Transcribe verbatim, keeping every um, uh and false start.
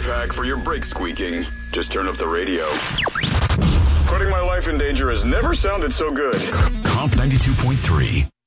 track for your brake squeaking, just turn up the radio. Putting my life in danger has never sounded so good. Comp ninety-two point three.